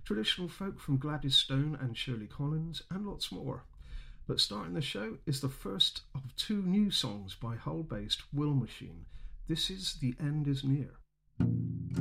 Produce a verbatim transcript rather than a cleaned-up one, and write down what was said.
traditional folk from Gladys Stone and Shirley Collins, and lots more. But starting the show is the first of two new songs by Hull-based Will Machine. This is The End Is Near.